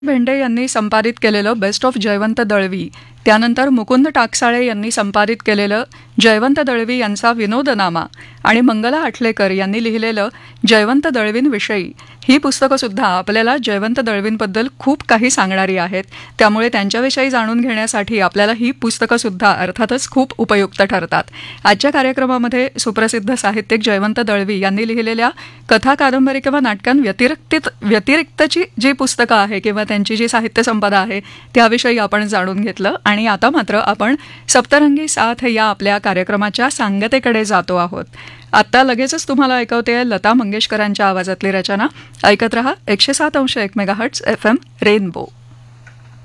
भेंडे यांनी संपादित केलेलं बेस्ट ऑफ जयवंत दळवी, त्यानंतर मुकुंद टाकसाळे यांनी संपादित केलेलं जयवंत दळवी यांचा विनोदनामा आणि मंगला आठलेकर यांनी लिहिलेलं जयवंत दळवींविषयी ही पुस्तकं सुद्धा आपल्याला जयवंत दळवींबद्दल खूप काही सांगणारी आहेत. त्यामुळे त्यांच्याविषयी जाणून घेण्यासाठी आपल्याला ही पुस्तकं सुद्धा अर्थातच खूप उपयुक्त ठरतात. आजच्या कार्यक्रमामध्ये सुप्रसिद्ध साहित्यिक जयवंत दळवी यांनी लिहिलेल्या कथा, कादंबरी किंवा व्यतिरिक्तची जी पुस्तकं आहे किंवा त्यांची जी साहित्य संपदा आहे त्याविषयी आपण जाणून घेतलं. आणि आता मात्र आपण सप्तरंगी साथ या आपल्या कार्यक्रमाच्या सांगतेकडे जातो आहोत. आत्ता लगेचच तुम्हाला ऐकवते लता मंगेशकरांच्या आवाजातली रचना. ऐकत रहा 107.1 मेगाहर्ट्झ FM रेनबो.